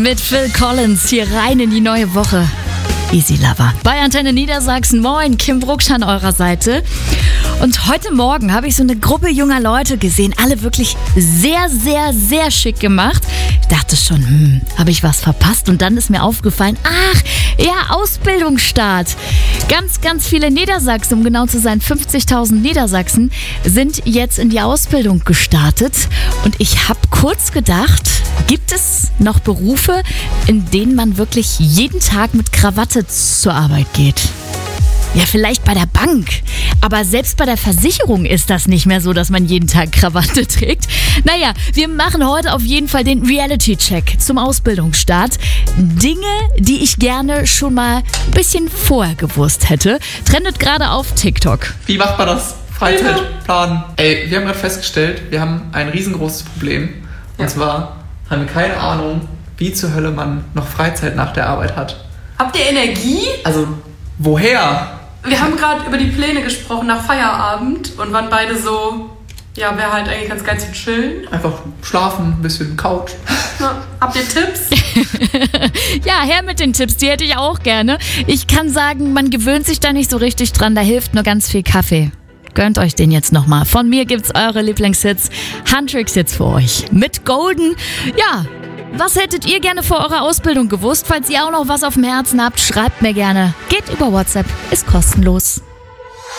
mit Phil Collins hier rein in die neue Woche. Easy Lover. Bei Antenne Niedersachsen. Moin, Kim Brucksch an eurer Seite. Und heute Morgen habe ich so eine Gruppe junger Leute gesehen. Alle wirklich sehr, sehr, sehr schick gemacht. Ich dachte schon, habe ich was verpasst? Und dann ist mir aufgefallen, Ausbildungsstart. Ganz, ganz viele Niedersachsen, um genau zu sein, 50.000 Niedersachsen sind jetzt in die Ausbildung gestartet. Und ich habe kurz gedacht, gibt es noch Berufe, in denen man wirklich jeden Tag mit Krawatte zur Arbeit geht? Ja, vielleicht bei der Bank. Aber selbst bei der Versicherung ist das nicht mehr so, dass man jeden Tag Krawatte trägt. Naja, wir machen heute auf jeden Fall den Reality-Check zum Ausbildungsstart. Dinge, die ich gerne schon mal ein bisschen vorher gewusst hätte. Trendet gerade auf TikTok. Wie macht man das? Freizeitplan. Ey, wir haben gerade festgestellt, wir haben ein riesengroßes Problem. Und zwar haben wir keine Ahnung, wie zur Hölle man noch Freizeit nach der Arbeit hat. Habt ihr Energie? Also, woher? Wir haben gerade über die Pläne gesprochen nach Feierabend und waren beide so, ja, wäre halt eigentlich ganz geil zu chillen. Einfach schlafen, ein bisschen Couch. Ja, habt ihr Tipps? Ja, her mit den Tipps, die hätte ich auch gerne. Ich kann sagen, man gewöhnt sich da nicht so richtig dran, da hilft nur ganz viel Kaffee. Gönnt euch den jetzt nochmal. Von mir gibt's eure Lieblingshits, Handtricks-Hits für euch. Mit Golden, ja. Was hättet ihr gerne vor eurer Ausbildung gewusst? Falls ihr auch noch was auf dem Herzen habt, schreibt mir gerne. Geht über WhatsApp, ist kostenlos.